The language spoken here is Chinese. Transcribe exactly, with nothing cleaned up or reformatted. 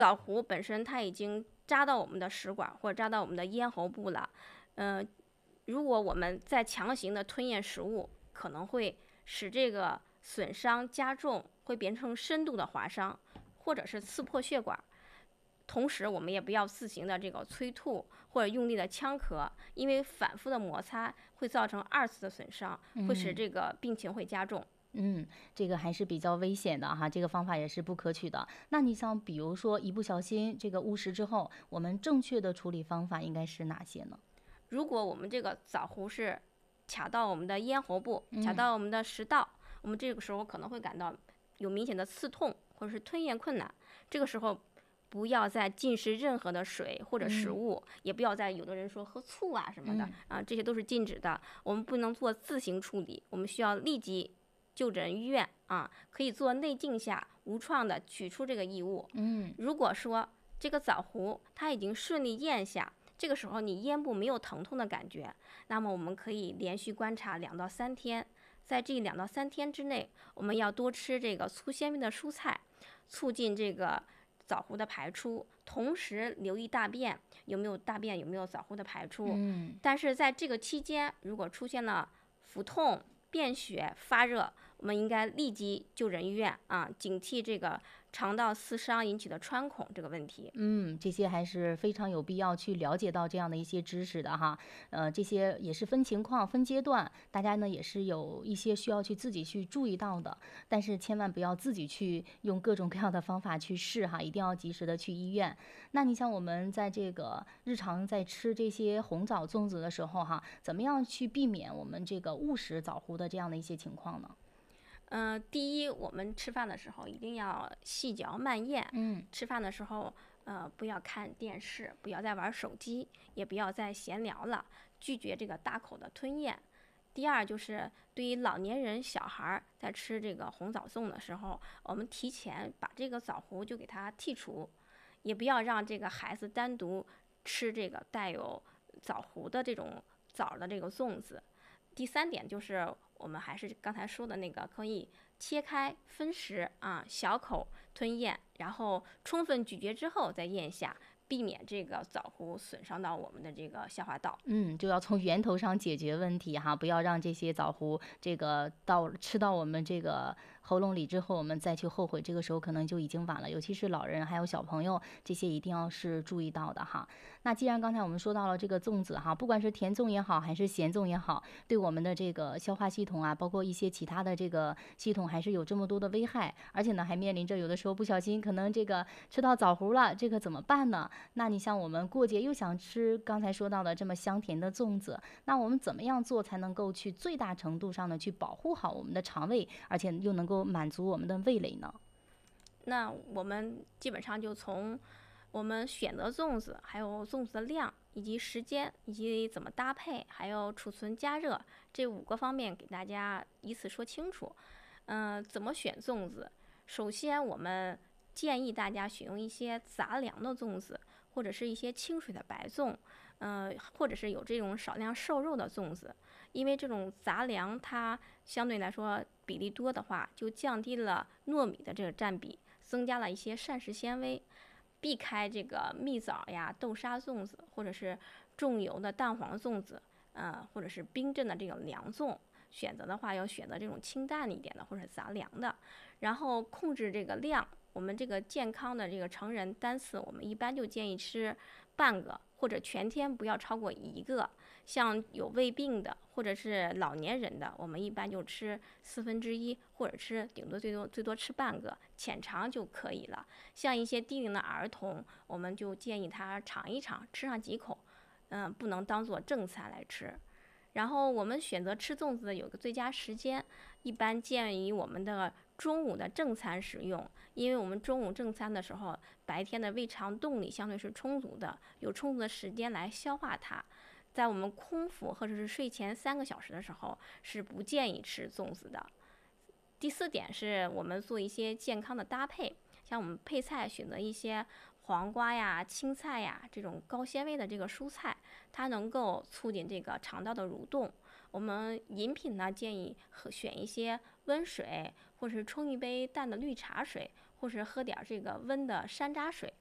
枣核本身它已经扎到我们的食管或者扎到我们的咽喉部了，嗯、呃，如果我们再强行的吞咽食物，可能会使这个损伤加重，会变成深度的划伤，或者是刺破血管。同时，我们也不要自行的这个催吐或者用力的呛咳，因为反复的摩擦会造成二次的损伤，会使嗯。 这个病情会加重。 嗯，这个还是比较危险的哈，这个方法也是不可取的。那你像比如说一不小心这个误食之后，我们正确的处理方法应该是哪些呢？ 如果我们这个枣核是卡到我们的咽喉部，卡嗯到我们的食道，我们这个时候可能会感到有明显的刺痛或者是吞咽困难。这个时候不要再进食任何的水或者食嗯物，也不要再有的人说喝醋啊什么的嗯啊，这些都是禁止的。我们不能做自行处理，我们需要立即就诊医院啊，可以做内镜下无创的取出这个异物。 嗯如果说这个枣核它已经顺利咽下，这个时候你咽部没有疼痛的感觉，那么我们可以连续观察两到三天，在这两到三天之内，我们要多吃这个粗纤维的蔬菜，促进这个枣核的排出，同时留意大便有没有大便有没有枣核的排出。 嗯。 但是在这个期间，如果出现了腹痛、便血、发热，我们应该立即就诊医院啊，警惕这个肠道刺伤引起的穿孔这个问题。 嗯，这些还是非常有必要去了解到这样的一些知识的哈。呃，这些也是分情况、分阶段，大家呢也是有一些需要去自己去注意到的。但是千万不要自己去用各种各样的方法去试哈，一定要及时的去医院。那你像我们在这个日常在吃这些红枣、粽子的时候哈，怎么样去避免我们这个误食枣核的这样的一些情况呢？ 嗯、呃，第一，我们吃饭的时候一定要细嚼慢咽。 嗯吃饭的时候，呃，不要看电视，不要再玩手机，也不要再闲聊了，拒绝这个大口的吞咽。第二，就是对于老年人、小孩在吃这个红枣粽的时候，我们提前把这个枣核就给它剔除，也不要让这个孩子单独吃这个带有枣核的这种枣的这个粽子。第三点就是我们还是刚才说的那个，可以切开分食啊，小口吞咽，然后充分咀嚼之后再咽下，避免这个枣核损伤到我们的这个消化道。 嗯，就要从源头上解决问题哈，不要让这些枣核这个到吃到我们这个喉咙里之后，我们再去后悔，这个时候可能就已经晚了。尤其是老人还有小朋友，这些一定要是注意到的哈。那既然刚才我们说到了这个粽子哈，不管是甜粽也好，还是咸粽也好，对我们的这个消化系统啊，包括一些其他的这个系统，还是有这么多的危害。而且呢，还面临着有的时候不小心可能这个吃到枣核了，这个怎么办呢？那你像我们过节又想吃刚才说到的这么香甜的粽子，那我们怎么样做才能够去最大程度上的去保护好我们的肠胃，而且又能够满足我们的味蕾呢？ 那我们基本上就从我们选择粽子，还有粽子的量，以及时间，以及怎么搭配，还有储存加热这五个方面给大家依次说清楚。嗯、呃，怎么选粽子？首先，我们建议大家选用一些杂粮的粽子，或者是一些清水的白粽，呃，或者是有这种少量瘦肉的粽子，因为这种杂粮它相对来说比例多的话，就降低了糯米的这个占比，增加了一些膳食纤维。避开这个蜜枣呀、豆沙粽子，或者是重油的蛋黄粽子，呃，或者是冰镇的这种凉粽。选择的话，要选择这种清淡一点的，或者杂粮的。然后控制这个量，我们这个健康的这个成人单次，我们一般就建议吃半个，或者全天不要超过一个。像有胃病的或者是老年人的，我们一般就吃四分之一，或者吃顶多最多最多吃半个，浅尝就可以了。像一些低龄的儿童，我们就建议他尝一尝，吃上几口，嗯、呃，不能当做正餐来吃。然后我们选择吃粽子的有个最佳时间，一般建议我们的中午的正餐食用，因为我们中午正餐的时候，白天的胃肠动力相对是充足的，有充足的时间来消化它。在我们空腹或者是睡前三个小时的时候，是不建议吃粽子的。第四点是我们做一些健康的搭配，像我们配菜选择一些黄瓜呀、青菜呀这种高纤维的这个蔬菜，它能够促进这个肠道的蠕动。我们饮品呢，建议喝选一些温水，或是冲一杯淡的绿茶水，或是喝点这个温的山楂水，